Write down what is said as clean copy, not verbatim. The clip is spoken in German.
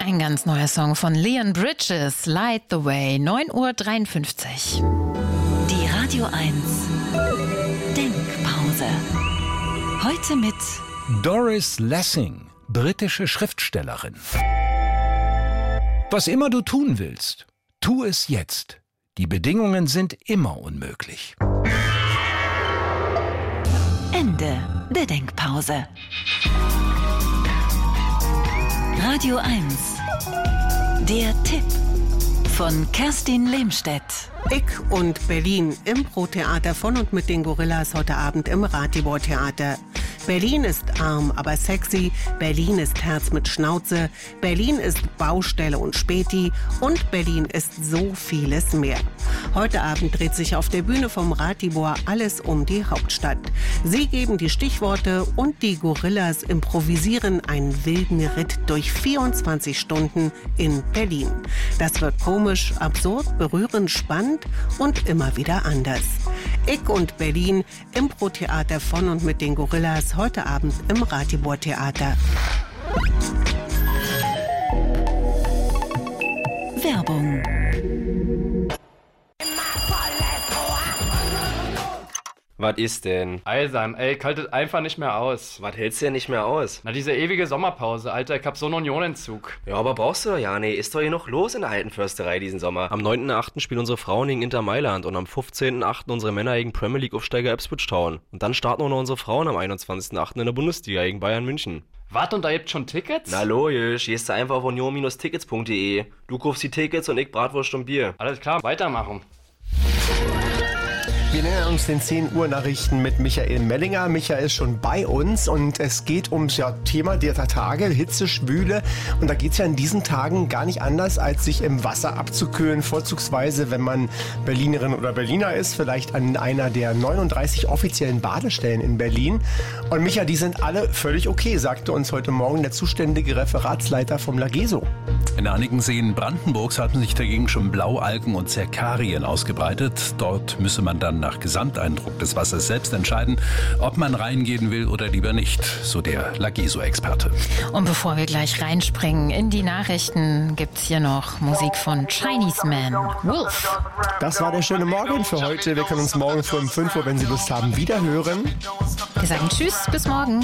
Ein ganz neuer Song von Leon Bridges, Light the Way, 9:53 Uhr. Die Radio 1 Denkpause. Heute mit Doris Lessing, britische Schriftstellerin. Was immer du tun willst, tu es jetzt. Die Bedingungen sind immer unmöglich. Ende der Denkpause. Radio 1. Der Tipp von Kerstin Lehmstedt. Ick und Berlin, Impro-Theater von und mit den Gorillas heute Abend im Ratibor-Theater. Berlin ist arm, aber sexy. Berlin ist Herz mit Schnauze. Berlin ist Baustelle und Späti. Und Berlin ist so vieles mehr. Heute Abend dreht sich auf der Bühne vom Ratibor alles um die Hauptstadt. Sie geben die Stichworte und die Gorillas improvisieren einen wilden Ritt durch 24 Stunden in Berlin. Das wird komisch, absurd, berührend, spannend und immer wieder anders. Ick und Berlin, Impro-Theater von und mit den Gorillas, heute Abend im Ratibor-Theater. Werbung. Was ist denn? Eisern, ey, kaltet einfach nicht mehr aus. Was hältst du denn nicht mehr aus? Na, diese ewige Sommerpause, Alter, ich hab so einen Unionentzug. Ja, aber brauchst du doch ja nicht. Ist doch hier noch los in der alten Försterei diesen Sommer. Am 9.8. spielen unsere Frauen gegen Inter Mailand und am 15.8. unsere Männer gegen Premier League Aufsteiger Ipswich Town. Und dann starten auch noch unsere Frauen am 21.8. in der Bundesliga gegen Bayern München. Wart, und da gibt schon Tickets? Na logisch, gehst du einfach auf union-tickets.de. Du kaufst die Tickets und ich Bratwurst und Bier. Alles klar, weitermachen. Wir nähern uns den 10 Uhr Nachrichten mit Michael Mellinger. Michael ist schon bei uns und es geht ums Thema der Tage, Hitze, Schwüle. Und da geht es ja in diesen Tagen gar nicht anders, als sich im Wasser abzukühlen. Vorzugsweise, wenn man Berlinerin oder Berliner ist, vielleicht an einer der 39 offiziellen Badestellen in Berlin. Und Michael, die sind alle völlig okay, sagte uns heute Morgen der zuständige Referatsleiter vom Lageso. In einigen Seen Brandenburgs hatten sich dagegen schon Blaualgen und Zerkarien ausgebreitet. Dort müsse man dann nach Gesamteindruck des Wassers selbst entscheiden, ob man reingehen will oder lieber nicht, so der Lageso-Experte. Und bevor wir gleich reinspringen in die Nachrichten, gibt's hier noch Musik von Chinese Man, Wolf. Das war der schöne Morgen für heute. Wir können uns morgen früh um 5 Uhr, wenn Sie Lust haben, wieder hören. Wir sagen Tschüss, bis morgen.